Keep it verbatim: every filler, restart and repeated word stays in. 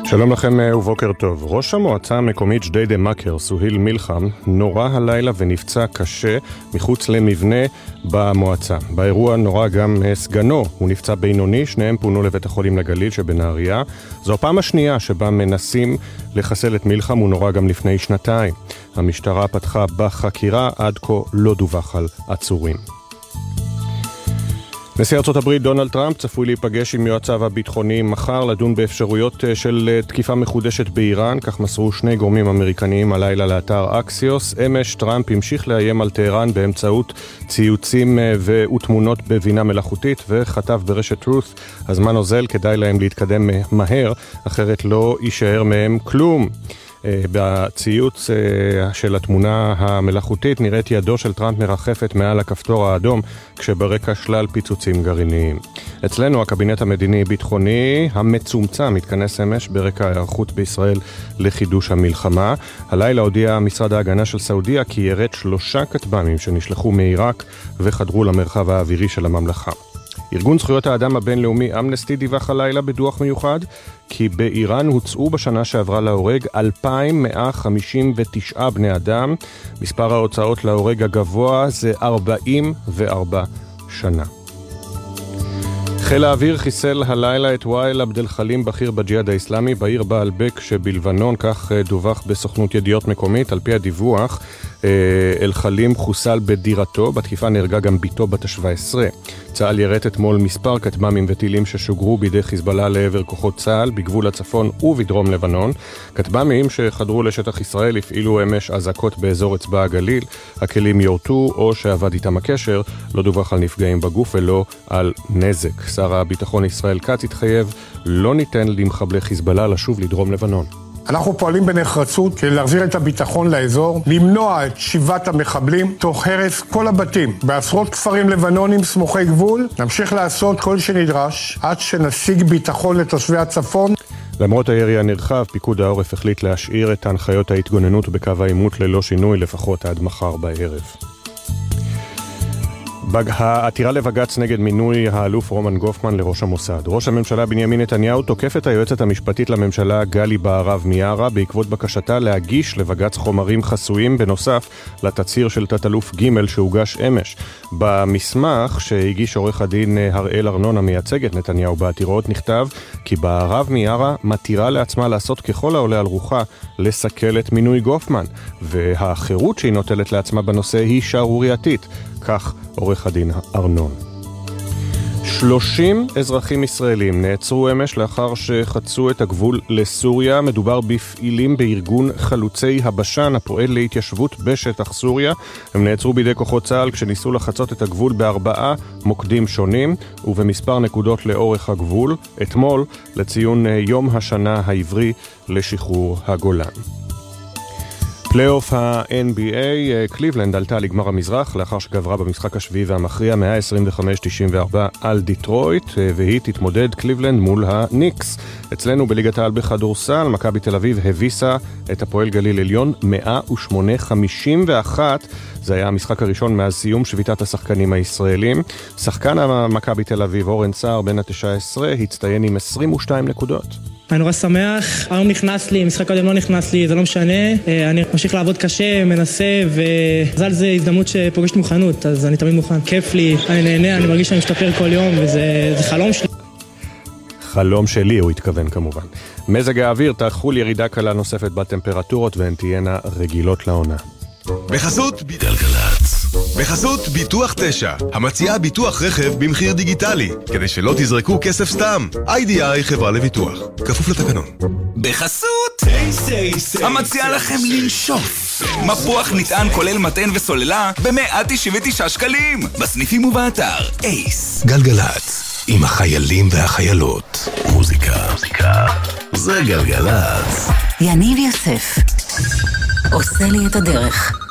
שלום לכם ובוקר טוב. ראש המועצה המקומית ג'דיידה מכר, סוהיל מלחם, נורא הלילה ונפצע קשה מחוץ למבנה במועצה. באירוע נורא גם סגנו, הוא נפצע בינוני, שניהם פונו לבית החולים לגליל שבנהריה. זו הפעם השנייה שבה מנסים לחסל את מלחם, הוא נורא גם לפני שנתיים. המשטרה פתחה בחקירה, עד כה לא דווח על עצורים. נשיא ארצות הברית דונלד טראמפ צפוי להיפגש עם יועציו הביטחוניים מחר לדון באפשרויות של תקיפה מחודשת באיראן, כך מסרו שני גורמים אמריקניים הלילה לאתר אקסיוס. אמש טראמפ המשיך לאיים על טהרן באמצעות ציוצים ותמונות בבינה מלאכותית, וכתב ברשת טרוס, הזמן אוזל, כדאי להם להתקדם מהר, אחרת לא יישאר מהם כלום. בציוץ של התמונה המלאכותית נראית ידו של טראמפ מרחפת מעל הכפתור האדום, כשברקע שלל פיצוצים גרעיניים. אצלנו הקבינט המדיני-ביטחוני המצומצם מתכנס אמש ברקע ההיערכות בישראל לחידוש המלחמה. הלילה הודיע משרד ההגנה של סעודיה כי ירד שלושה כטב"מים שנשלחו מעיראק וחדרו למרחב האווירי של הממלכה. ארגון זכויות האדם הבינלאומי אמנסטי דיווח הלילה בדוח מיוחד כי באיראן הוצאו בשנה שעברה להורג אלפיים מאה חמישים ותשעה בני אדם. מספר ההוצאות להורג הגבוה זה ארבעים וארבע שנה. חיל האוויר חיסל הלילה את ואיל עבד אל חלים, בכיר בג'יהאד האסלאמי בעיר בעלבק שבלבנון, כך דווח בסוכנות ידיעות מקומית. על פי הדיווח, אל חלים חוסל בדירתו, בתקיפה נהרגה גם ביתו בת ה-שבע עשרה. צה"ל ירט אתמול מספר כטב"מים וטילים ששוגרו בידי חיזבאללה לעבר כוחות צה"ל בגבול הצפון ובדרום לבנון. כטב"מים שחדרו לשטח ישראל הפעילו אמש אזעקות באזור אצבע הגליל. הכלים יורטו או שעבד איתם הקשר, לא דווח על נפגעים בגוף ולא על נזק. שר הביטחון ישראל כץ התחייב לא ניתן למחבלי חיזבאללה לשוב לדרום לבנון. אנחנו פועלים בנחרצות כדי להחזיר את הביטחון לאזור, למנוע את שיבת המחבלים תוך הרס כל הבתים בעשרות כפרים לבנונים סמוכי גבול. נמשיך לעשות כל שנדרש עד שנשיג ביטחון לתושבי הצפון. למרות הירי הנרחב, פיקוד העורף החליט להשאיר את הנחיות ההתגוננות בקו העימות ללא שינוי, לפחות עד מחר בערב. העתירה לבג"ץ נגד מינוי האלוף רומן גופמן לראש המוסד. ראש הממשלה בנימין נתניהו תוקף את היועצת המשפטית לממשלה גלי בהרב מיארה בעקבות בקשתה להגיש לבג"ץ חומרים חסויים בנוסף לתצהיר של תת-אלוף ג' שהוגש אמש. במסמך שהגיש עורך הדין הראל ארנון המייצג את נתניהו בעתירות נכתב כי בהרב מיארה מתירה לעצמה לעשות ככל העולה על רוחה לסכל את מינוי גופמן, והחירות שהיא נוטלת לעצמה בנושא היא שערורייתית, כך עורך הדין ארנון. שלושים אזרחים ישראלים נעצרו אמש לאחר שחצו את הגבול לסוריה. מדובר בפעילים בארגון חלוצי הבשן הפועל להתיישבות בשטח סוריה. הם נעצרו בידי כוחות צה"ל כשניסו לחצות את הגבול בארבעה מוקדים שונים ובמספר נקודות לאורך הגבול, אתמול לציון יום השנה העברי לשחרור הגולן. פלייאוף ה-אן בי איי, קליבלנד עלתה לגמר המזרח לאחר שגברה במשחק השביעי והמכריע מאה עשרים וחמש תשעים וארבע על דיטרויט, והיא תתמודד קליבלנד מול הניקס. אצלנו בליגת העל בכדורסל, מכבי תל אביב הביסה את הפועל גליל עליון מאה ושמונה חמישים ואחת. זה היה המשחק הראשון מאז סיום שביתת השחקנים הישראלים. שחקן מכבי תל אביב אורן סער בן ה-תשע עשרה הצטיין עם עשרים ושתיים נקודות. אני נורא שמח, היום נכנס לי, משחק קודם לא נכנס לי, זה לא משנה, אני ממשיך לעבוד קשה, מנסה, ומזל זה הזדמנות שפוגשת מוכנות, אז אני תמיד מוכן. כיף לי, אני נהנה, אני מרגיש שאני משתפר כל יום, וזה זה חלום שלי. חלום שלי, הוא התכוון כמובן. מזג האוויר תחול ירידה קלה נוספת בטמפרטורות, והן תהיינה רגילות לעונה. בחסות גלגלצ. בחסות ביטוח תשע, המציעה ביטוח רכב במחיר דיגיטלי, כדי שלא תזרקו כסף סתם. איי די איי חברה לביטוח, כפוף לתקנון. בחסות המציעה לכם לנשוף מפוח נטען כולל מתן וסוללה ב-מאה תשעים ותשעה שקלים בסניפים ובאתר אייס. גלגלצ, עם החיילים והחיילות. מוזיקה, מוזיקה זה גלגלצ. יניב יוסף עושה לי את הדרך.